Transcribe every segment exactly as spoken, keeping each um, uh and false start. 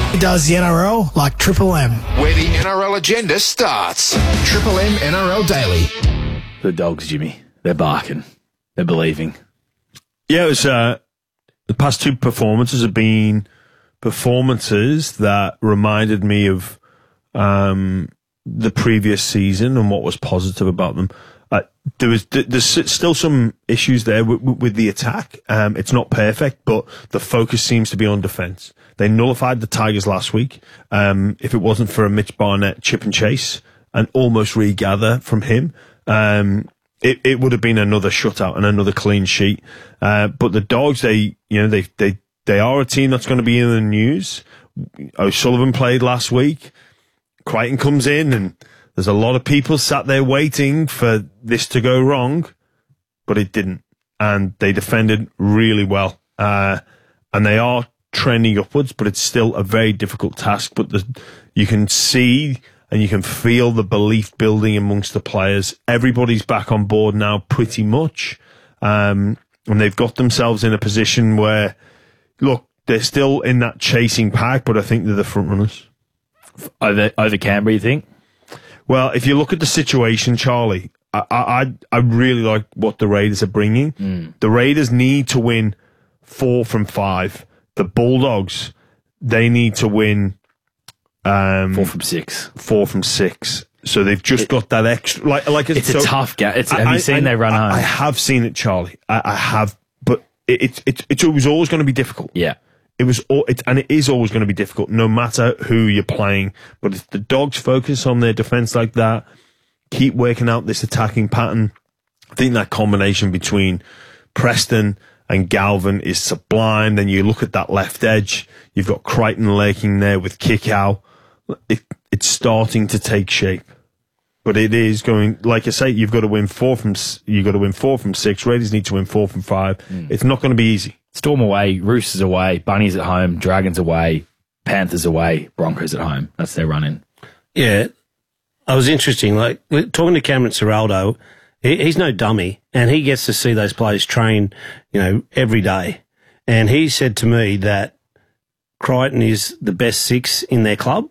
He does the N R L like Triple M. Where the N R L agenda starts. Triple M N R L Daily. The Dogs, Jimmy. They're barking. They're believing. Yeah, it was, uh, the past two performances have been performances that reminded me of um, the previous season and what was positive about them. Uh, there was there's still some issues there with, with the attack. Um, it's not perfect, but the focus seems to be on defence. They nullified the Tigers last week. Um, if it wasn't for a Mitch Barnett chip and chase and almost regather from him, um, it, it would have been another shutout and another clean sheet. Uh, but the Dogs, they you know they they they are a team that's going to be in the news. O'Sullivan played last week. Crichton comes in and there's a lot of people sat there waiting for this to go wrong, but it didn't. And they defended really well. Uh, and they are trending upwards, but it's still a very difficult task. But the, you can see and you can feel the belief building amongst the players. Everybody's back on board now pretty much. Um, and they've got themselves in a position where, look, they're still in that chasing pack, but I think they're the front runners. Over, over Canberra, you think? Well, if you look at the situation, Charlie, I I, I really like what the Raiders are bringing. Mm. The Raiders need to win four from five. The Bulldogs, they need to win um, four from six. Four from six. So they've just it, got that extra. Like, like it's so, a tough game. It's, have I, you seen I, they run I, home? I have seen it, Charlie. I, I have, but it, it, it, it, it was always going to be difficult. Yeah. It was, it, and it is always going to be difficult, no matter who you're playing. But if the Dogs focus on their defence like that, keep working out this attacking pattern, I think that combination between Preston and Galvin is sublime. Then you look at that left edge, you've got Crichton lurking there with Kickow. It, it's starting to take shape. But it is going, like I say, you've got to win four from, you've got to win four from six. Raiders need to win four from five. Mm. It's not going to be easy. Storm away, Roosters away, Bunnies at home, Dragons away, Panthers away, Broncos at home. That's their run-in. Yeah, it was interesting. Like talking to Cameron Ciraldo, he, he's no dummy, and he gets to see those players train, you know, every day. And he said to me that Crichton is the best six in their club,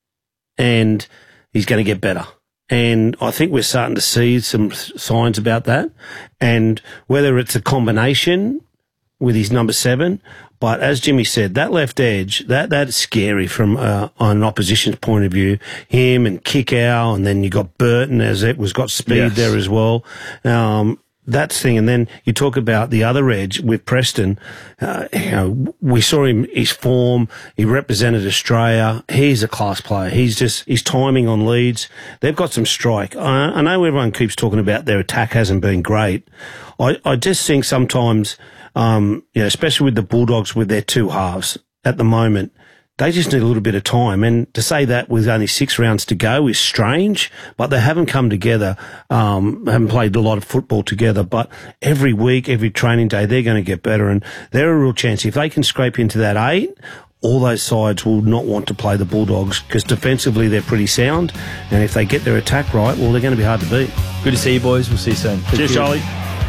and he's going to get better. And I think we're starting to see some signs about that. And whether it's a combination with his number seven, but as Jimmy said, that left edge, that that's scary from uh, on an opposition's point of view. Him and Kickow, and then you got Burton as it was got speed yes. there as well. Um, that's thing, and then you talk about the other edge with Preston. Uh, you know, we saw him, his form. He represented Australia. He's a class player. He's just his timing on leads. They've got some strike. I, I know everyone keeps talking about their attack hasn't been great. I, I just think sometimes. Um, you know, especially with the Bulldogs with their two halves at the moment, they just need a little bit of time. And to say that with only six rounds to go is strange, but they haven't come together, um, haven't played a lot of football together. But every week, every training day, they're going to get better. And they're a real chance. If they can scrape into that eight, all those sides will not want to play the Bulldogs because defensively they're pretty sound. And if they get their attack right, well, they're going to be hard to beat. Good to see you, boys. We'll see you soon. Cheers, Charlie.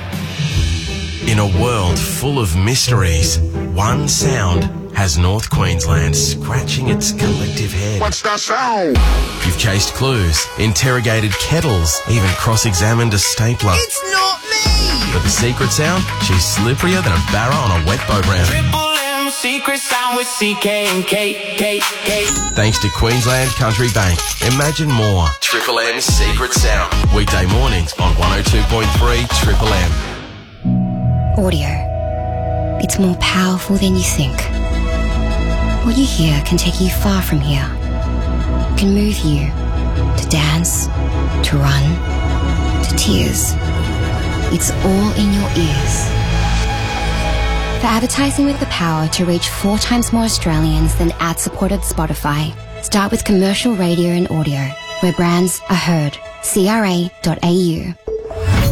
In a world full of mysteries, one sound has North Queensland scratching its collective head. What's that sound? You've chased clues, interrogated kettles, even cross-examined a stapler. It's not me! But the secret sound? She's slipperier than a barra on a wet boat ramp. Triple M secret sound with C K and K, K, K. Thanks to Queensland Country Bank. Imagine more. Triple M's secret sound. Weekday mornings on one oh two point three Triple M. Audio. It's more powerful than you think. What you hear can take you far from here. Can move you to dance, to run, to tears. It's all in your ears. For advertising with the power to reach four times more Australians than ad-supported Spotify, start with commercial radio and audio, where brands are heard. C R A dot A U.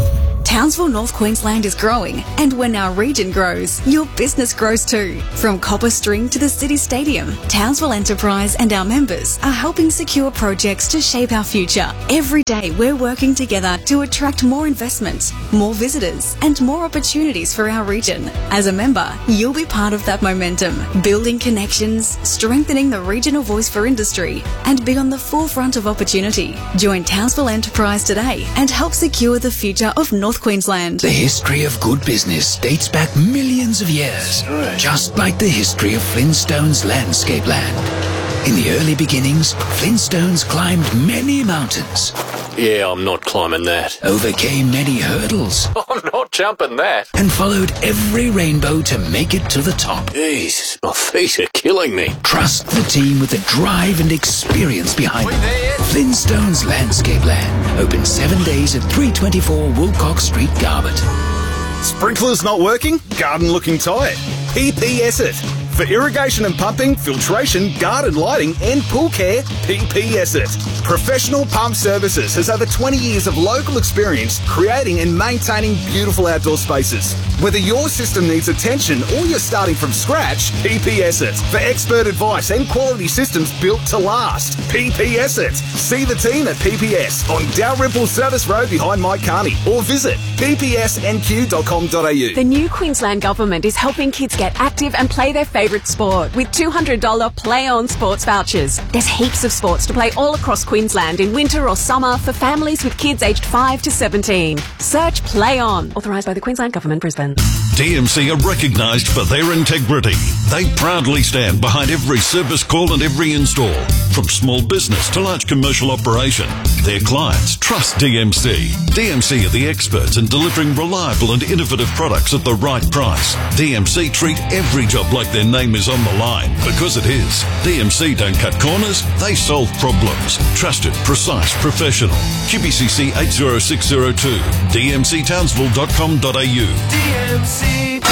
Townsville, North Queensland is growing, and when our region grows, your business grows too. From Copper String to the City Stadium, Townsville Enterprise and our members are helping secure projects to shape our future. Every day we're working together to attract more investment, more visitors, and more opportunities for our region. As a member, you'll be part of that momentum, building connections, strengthening the regional voice for industry, and be on the forefront of opportunity. Join Townsville Enterprise today and help secure the future of North Queensland. The history of good business dates back millions of years, just like the history of Flintstone's landscape land. In the early beginnings, Flintstones climbed many mountains. Yeah, I'm not climbing that. Overcame many hurdles. I'm not jumping that. And followed every rainbow to make it to the top. Jesus, my feet are killing me. Trust the team with the drive and experience behind them. Flintstones Landscape Land. Open seven days at three twenty-four Wilcox Street, Garbutt. Sprinklers not working? Garden looking tired? P P S it. For irrigation and pumping, filtration, garden lighting and pool care, P P S it. Professional Pump Services has over twenty years of local experience creating and maintaining beautiful outdoor spaces. Whether your system needs attention or you're starting from scratch, P P S it. For expert advice and quality systems built to last, P P S it. See the team at P P S on Dalrymple Service Road behind Mike Carney or visit p p s n q dot com dot a u. The new Queensland Government is helping kids get active and play their favourite sport with two hundred dollars Play On sports vouchers. There's heaps of sports to play all across Queensland in winter or summer for families with kids aged five to seventeen. Search Play On. Authorised by the Queensland Government, Brisbane. D M C are recognised for their integrity. They proudly stand behind every service call and every install. From small business to large commercial operation, their clients trust D M C. D M C are the experts in delivering reliable and innovative products at the right price. D M C treat every job like their name is on the line, because it is. D M C don't cut corners, they solve problems. Trusted, precise, professional. Q B C C eight zero six zero two. d m c townsville dot com dot a u. D M C.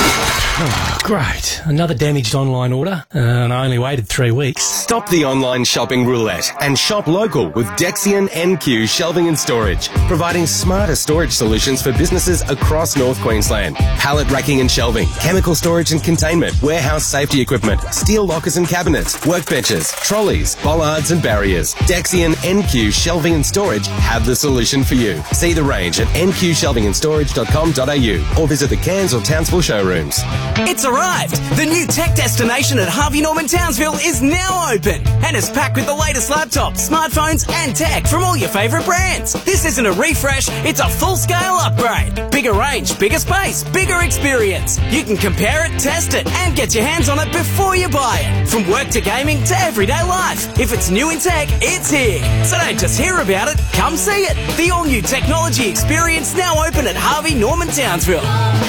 Oh, great. Another damaged online order, uh, and I only waited three weeks. Stop the online shopping roulette and shop local with Dexian N Q Shelving and Storage, providing smarter storage solutions for businesses across North Queensland. Pallet racking and shelving, chemical storage and containment, warehouse safety equipment, steel lockers and cabinets, workbenches, trolleys, bollards and barriers. Dexian N Q Shelving and Storage have the solution for you. See the range at n q shelving and storage dot com dot a u or visit the Cairns or Townsville showrooms. It's arrived! The new tech destination at Harvey Norman Townsville is now open and is packed with the latest laptops, smartphones and tech from all your favourite brands. This isn't a refresh, it's a full-scale upgrade. Bigger range, bigger space, bigger experience. You can compare it, test it and get your hands on it before you buy it. From work to gaming to everyday life. If it's new in tech, it's here. So don't just hear about it, come see it. The all-new technology experience now open at Harvey Norman Townsville.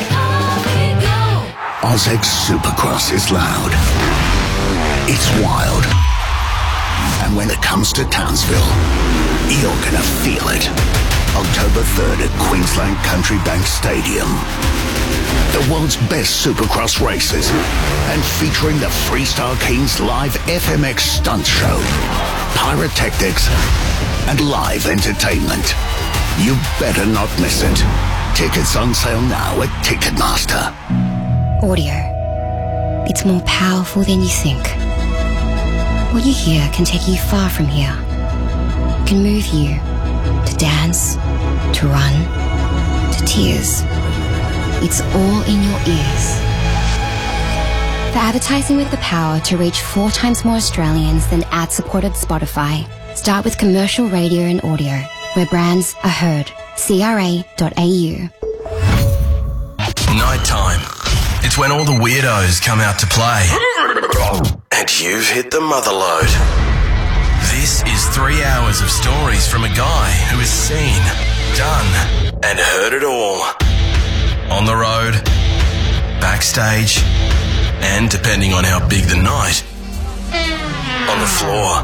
Ozex Supercross is loud. It's wild. And when it comes to Townsville, you're gonna feel it. October third at Queensland Country Bank Stadium. The world's best Supercross races and featuring the Freestar Kings live F M X stunt show, pyrotechnics and live entertainment. You better not miss it. Tickets on sale now at Ticketmaster. Audio. It's more powerful than you think. What you hear can take you far from here. Can move you to dance, to run, to tears. It's all in your ears. For advertising with the power to reach four times more Australians than ad-supported Spotify, start with commercial radio and audio, where brands are heard. c r a dot a u. Nighttime. It's when all the weirdos come out to play. And you've hit the mother load. This is three hours of stories from a guy who has seen, done, and heard it all. On the road, backstage, and depending on how big the night, on the floor.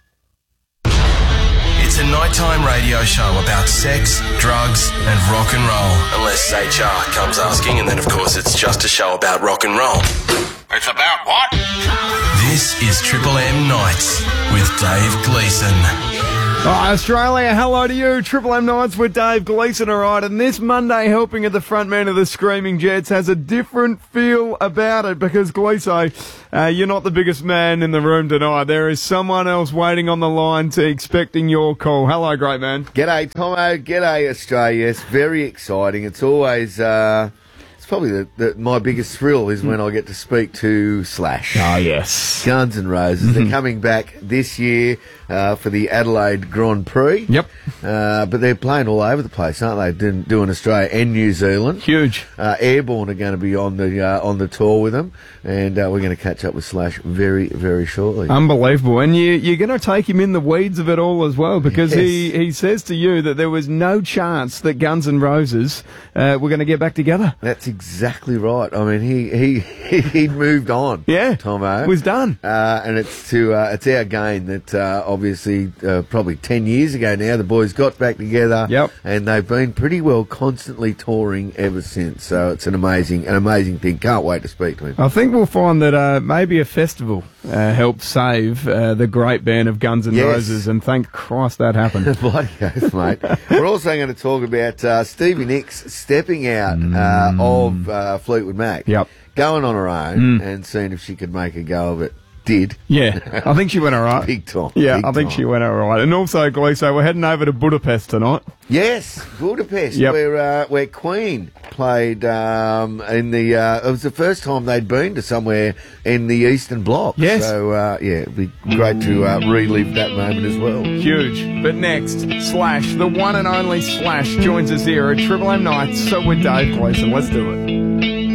It's a nighttime radio show about sex, drugs, and rock and roll. Unless H R comes asking, and then of course it's just a show about rock and roll. It's about what? This is Triple M Nights with Dave Gleeson. Oh, Australia, hello to you. Triple M Nights with Dave Gleeson, all right. And this Monday helping of the front man of the Screaming Jets has a different feel about it because, Gleeson, uh, you're not the biggest man in the room tonight. There is someone else waiting on the line to expecting your call. Hello, great man. G'day, Tomo. G'day, Australia. It's very exciting. It's always... Uh Probably the, the, my biggest thrill is when I get to speak to Slash. Oh, yes. Guns N' Roses. Mm-hmm. They're coming back this year uh, for the Adelaide Grand Prix. Yep. Uh, but they're playing all over the place, aren't they? Doing, doing Australia and New Zealand. Huge. Uh, Airborne are going to be on the uh, on the tour with them, and uh, we're going to catch up with Slash very, very shortly. Unbelievable. And you, you're going to take him in the weeds of it all as well, because yes. he, he says to you that there was no chance that Guns N' Roses uh, were going to get back together. That's exactly right. I mean, he he he moved on. Yeah, Tomo was done, uh, and it's to uh, it's our gain that uh, obviously uh, probably ten years ago now the boys got back together. Yep, and they've been pretty well constantly touring ever since. So it's an amazing an amazing thing. Can't wait to speak to him. I think we'll find that uh, maybe a festival uh, helped save uh, the great band of Guns N' Yes. Roses, and thank Christ that happened. Bloody oath, mate. We're also going to talk about uh, Stevie Nicks stepping out uh, of uh, Fleetwood Mac. Yep. Going on her own Mm. and seeing if she could make a go of it. Did. Yeah, I think she went all right. Big time. Yeah, Big I think time. she went all right. And also, Gleeso, we're heading over to Budapest tonight. Yes, Budapest, Yep. where uh, where Queen played um, in the. Uh, it was the first time they'd been to somewhere in the Eastern Bloc. Yes. So uh, yeah, it'd be great to uh, relive that moment as well. Huge. But next, Slash, the one and only Slash, joins us here at Triple M Nights. So with Dave Gleeson, let's do it.